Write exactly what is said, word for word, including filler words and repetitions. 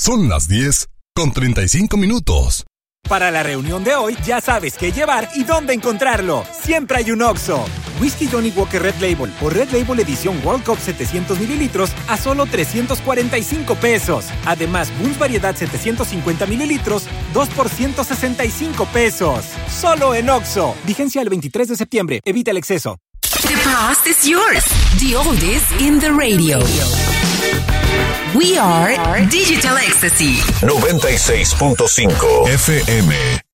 Son las diez con treinta y cinco minutos. Para la reunión de hoy, ya sabes qué llevar y dónde encontrarlo. Siempre hay un Oxxo. Whisky Johnny Walker Red Label o Red Label Edición World Cup setecientos mililitros a solo trescientos cuarenta y cinco pesos. Además, Buns Variedad setecientos cincuenta mililitros, dos por ciento sesenta y cinco pesos. Solo en Oxxo. Vigencia el veintitrés de septiembre. Evita el exceso. The past is yours. The oldies in the radio. We are Digital Ecstasy. noventa y seis punto cinco F M.